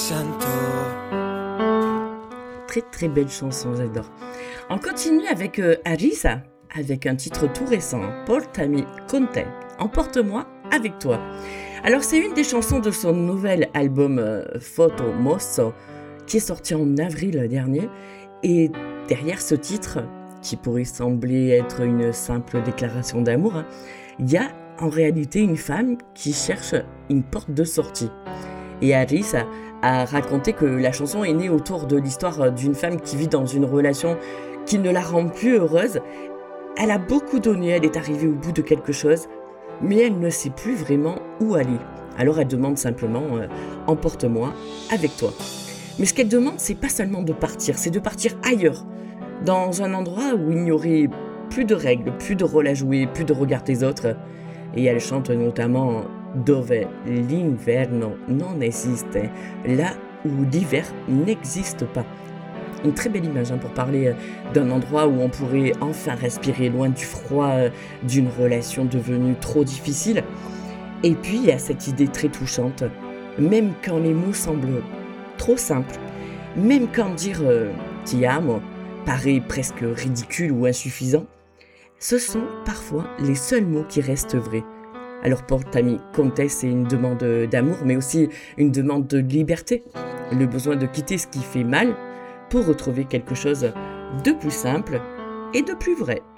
sento. Très très belle chanson, j'adore. On continue avec Arisa, avec un titre tout récent, Portami con te, emporte-moi avec toi. Alors c'est une des chansons de son nouvel album Photo Mosso, qui est sorti en avril dernier, et derrière ce titre, qui pourrait sembler être une simple déclaration d'amour, il y a en réalité une femme qui cherche une porte de sortie. Et Arisa a raconté que la chanson est née autour de l'histoire d'une femme qui vit dans une relation qui ne la rend plus heureuse. Elle a beaucoup donné, elle est arrivée au bout de quelque chose, mais elle ne sait plus vraiment où aller. Alors elle demande simplement « emporte-moi avec toi ». Mais ce qu'elle demande, c'est pas seulement de partir, c'est de partir ailleurs, dans un endroit où il n'y aurait plus de règles, plus de rôles à jouer, plus de regard des autres. Et elle chante notamment Dove l'inverno non esiste, là où l'hiver n'existe pas. Une très belle image pour parler d'un endroit où on pourrait enfin respirer loin du froid d'une relation devenue trop difficile. Et puis il y a cette idée très touchante, même quand les mots semblent trop simples, même quand dire ti amo paraît presque ridicule ou insuffisant, ce sont parfois les seuls mots qui restent vrais. Alors Portami con te, c'est une demande d'amour, mais aussi une demande de liberté, le besoin de quitter ce qui fait mal pour retrouver quelque chose de plus simple et de plus vrai.